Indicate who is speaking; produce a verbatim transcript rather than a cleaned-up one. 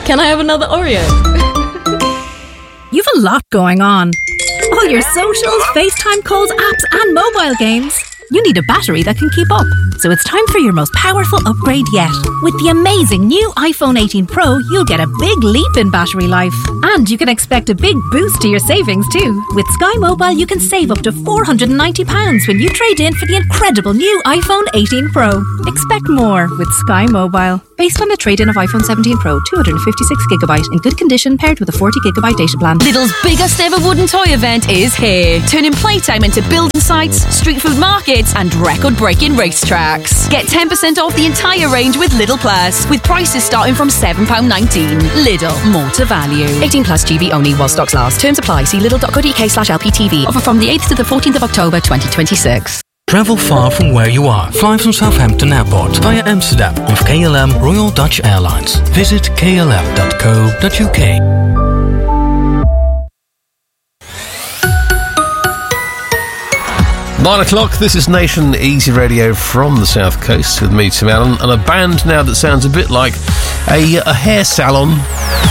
Speaker 1: Can I have another Oreo?
Speaker 2: You've a lot going on. All your socials, FaceTime calls, apps and mobile games. You need a battery that can keep up. So it's time for your most powerful upgrade yet. With the amazing new iPhone eighteen Pro, you'll get a big leap in battery life. And you can expect a big boost to your savings too. With Sky Mobile, you can save up to four hundred ninety pounds when you trade in for the incredible new iPhone eighteen Pro. Expect more with Sky Mobile. Based on a trade-in of iPhone seventeen Pro, two hundred fifty-six gigabyte in good condition paired with a forty gigabyte data plan.
Speaker 3: Lidl's biggest ever wooden toy event is here. Turning playtime into building sites, street food markets and record-breaking racetracks. Get ten percent off the entire range with Lidl Plus, with prices starting from seven pounds nineteen. Lidl, more to value. eighteen plus G B only while stocks last. Terms apply. See lidl dot co dot uk slash L P T V. Offer from the eighth to the fourteenth of October twenty twenty-six.
Speaker 4: Travel far from where you are. Fly from Southampton Airport via Amsterdam with K L M Royal Dutch Airlines. Visit k l m dot co dot u k.
Speaker 5: Nine o'clock, this is Nation Easy Radio from the South Coast with me, Tim Allen, and a band now that sounds a bit like a, a hair salon.